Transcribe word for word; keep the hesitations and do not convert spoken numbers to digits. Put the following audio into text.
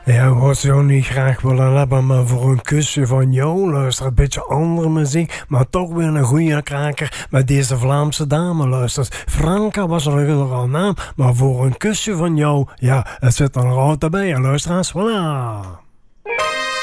Ja, wat zou niet graag willen hebben, maar voor een kusje van jou. Luister, een beetje andere muziek, maar toch weer een goede kraker met deze Vlaamse dame. Luister, Franka was er nog al naam, maar voor een kusje van jou, ja, het zit er nog altijd bij. Luister eens, voilà.